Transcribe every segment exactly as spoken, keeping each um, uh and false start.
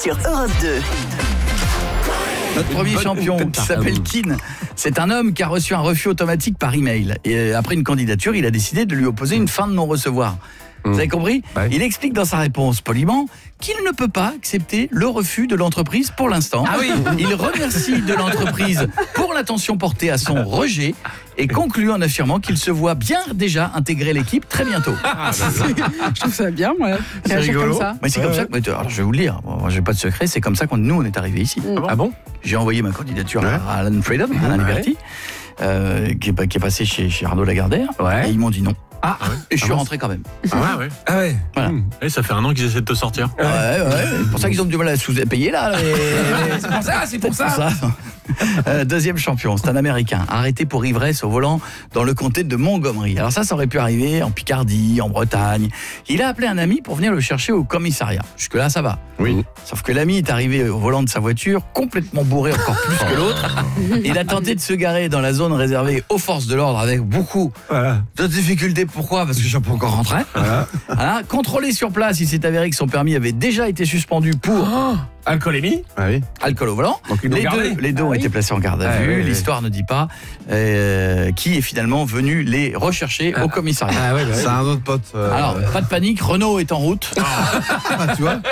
sur Europe deux. Notre premier champion, qui s'appelle Keane, c'est un homme qui a reçu un refus automatique par email. Et après une candidature, il a décidé de lui opposer une fin de non-recevoir. Vous avez compris ? Ouais. Il explique dans sa réponse poliment qu'il ne peut pas accepter le refus de l'entreprise pour l'instant. Ah oui. Il remercie de l'entreprise pour l'attention portée à son rejet et conclut en affirmant qu'il se voit bien déjà intégrer l'équipe très bientôt. Ah, je trouve ça bien, moi. C'est Réagir rigolo. comme ça. Mais c'est Ouais, comme ouais. ça que, mais, alors, je vais vous le dire, moi j'ai pas de secret, c'est comme ça que nous on est arrivés ici. Ah bon ? J'ai envoyé ma candidature Ouais. à Alan Freedom, à Alain Ouais. Liberty, euh, qui, est, qui est passé chez, chez Arnaud Lagardère, Ouais. et ils m'ont dit non. Ah, Et je suis Ah bon rentré quand même. Ah ouais, ouais. ah ouais. Voilà. Mmh. Et ça fait un an qu'ils essaient de te sortir. Ouais, ouais. C'est pour ça qu'ils ont du mal à se payer là. les- C'est pour ça, c'est pour ça. Euh, deuxième champion, c'est un Américain, arrêté pour ivresse au volant dans le comté de Montgomery. Alors ça, ça aurait pu arriver en Picardie, en Bretagne. Il a appelé un ami pour venir le chercher au commissariat. Jusque-là, ça va. Oui. Sauf que l'ami est arrivé au volant de sa voiture, complètement bourré encore plus que l'autre. Il a tenté de se garer dans la zone réservée aux forces de l'ordre avec beaucoup Voilà. de difficultés. Pourquoi ? Parce que je suis pas encore rentré. Voilà. Voilà. Contrôlé sur place, il s'est avéré que son permis avait déjà été suspendu pour Alcoolémie. Ah oui. alcool au volant. Donc ils l'ont Les gardé. deux, les deux Ah ont oui. été placés en garde à Ah vue. oui, oui. L'histoire ne dit pas euh, qui est finalement venu les rechercher au commissariat. Ah ouais, bah C'est ouais. un autre pote. euh, Alors, pas de panique, Renault est en route. tu vois.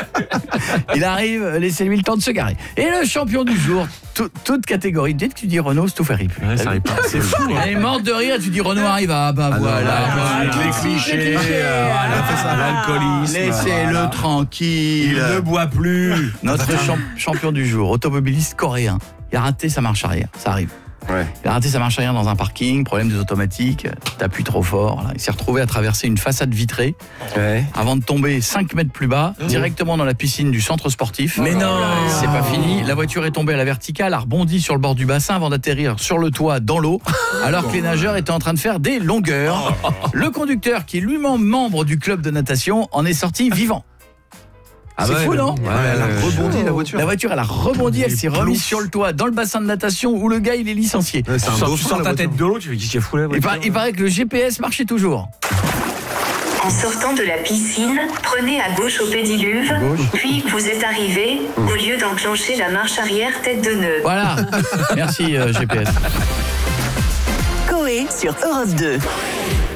Il arrive, laissez-lui le temps de se garer. Et le champion du jour, tout- toute catégorie. Dès que tu dis Renault, c'est tout fait rire. Ouais, ça arrive pas. C'est fou. Elle est morte de rire, tu dis Renault arrive, ah bah voilà. Avec les clichés, euh, voilà, fait ça, l'alcoolisme. Laissez-le Voilà. tranquille. Il ne boit plus. Notre champ- champion du jour, automobiliste coréen. Il a raté sa marche arrière, ça arrive. Ouais. Il a raté sa marche arrière dans un parking, problème des automatiques, t'appuies trop fort. Là. Il s'est retrouvé à traverser une façade vitrée Ouais. avant de tomber cinq mètres plus bas, directement dans la piscine du centre sportif. Mais non. C'est pas fini, la voiture est tombée à la verticale, a rebondi sur le bord du bassin avant d'atterrir sur le toit dans l'eau, alors que les nageurs étaient en train de faire des longueurs. Le conducteur, qui est lui-même membre du club de natation, en est sorti vivant. C'est ouais, fou, non ouais, elle a ouais, rebondi ouais. la voiture. La voiture, elle a rebondi, elle Il s'est plouf. remise sur le toit, dans le bassin de natation où le gars, il est licencié. Ouais, c'est Tu un sors, tu dauphin, sors la ta voiture. tête de l'eau, tu fais qu'est-ce qu'il y a fou là Il, par- il paraît que le G P S marchait toujours. En sortant de la piscine, prenez à gauche au pédiluve, puis vous êtes arrivé, au lieu d'enclencher la marche arrière tête de nœud. Voilà. Merci euh, G P S. Coé sur Europe deux.